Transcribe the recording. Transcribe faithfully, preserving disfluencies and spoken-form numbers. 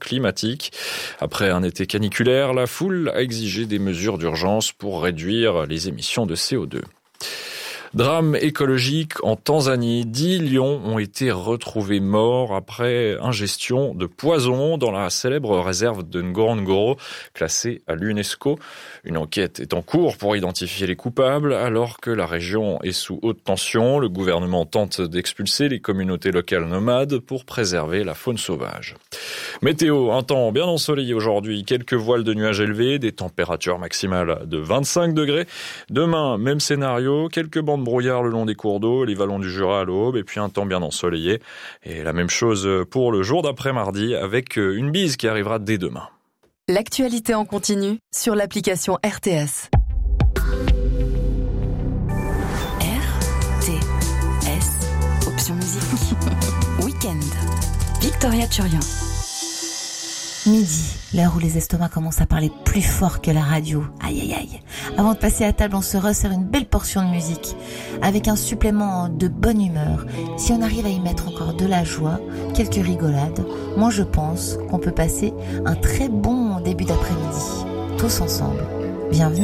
climatique. Après un été caniculaire, la foule a exigé des mesures d'urgence pour réduire les émissions de C O deux. Drame écologique en Tanzanie. Dix lions ont été retrouvés morts après ingestion de poison dans la célèbre réserve de Ngorongoro, classée à l'UNESCO. Une enquête est en cours pour identifier les coupables. Alors que la région est sous haute tension, le gouvernement tente d'expulser les communautés locales nomades pour préserver la faune sauvage. Météo, un temps bien ensoleillé aujourd'hui, quelques voiles de nuages élevés, des températures maximales de vingt-cinq degrés. Demain, même scénario, quelques bandes de brouillard le long des cours d'eau, les vallons du Jura à l'aube, et puis un temps bien ensoleillé. Et la même chose pour le jour d'après mardi, avec une bise qui arrivera dès demain. L'actualité en continu sur l'application R T S. R T S, option musique. Week-end. Victoria Turian. Midi, l'heure où les estomacs commencent à parler plus fort que la radio. Aïe aïe aïe. Avant de passer à table, on se resserre une belle portion de musique, avec un supplément de bonne humeur. Si on arrive à y mettre encore de la joie, quelques rigolades, moi je pense qu'on peut passer un très bon début d'après-midi. Tous ensemble. Bienvenue.